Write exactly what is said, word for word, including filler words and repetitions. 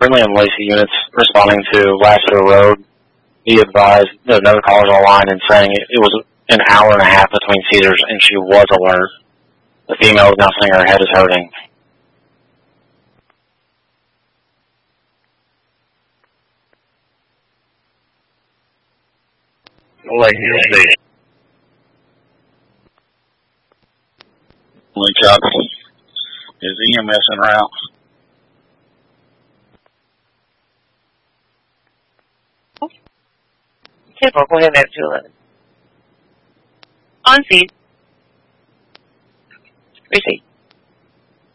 Brindley and Lacey units responding to Lassiter Road. He advised that another caller's online and saying it, it was an hour and a half between Cedars, and she was alert. The female is now saying her head is hurting. Lacey, you'll see. Lee Copy. Is E M S en route? ten four, go ahead, map two eleven. On scene. Receive.